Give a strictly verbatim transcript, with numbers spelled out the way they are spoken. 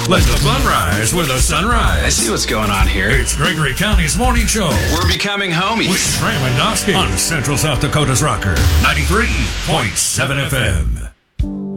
Let the fun rise with the sunrise. I see what's going on here. It's Gregory County's morning show. We're becoming homies. With Stram and Dosky on Central South Dakota's Rocker, ninety-three point seven F M.